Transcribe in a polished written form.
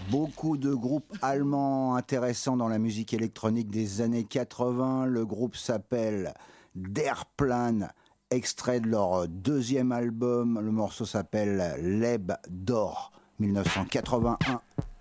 Beaucoup de groupes allemands intéressants dans la musique électronique des années 80. Le groupe s'appelle Der Plan, extrait de leur deuxième album. Le morceau s'appelle Leb d'or, 1981.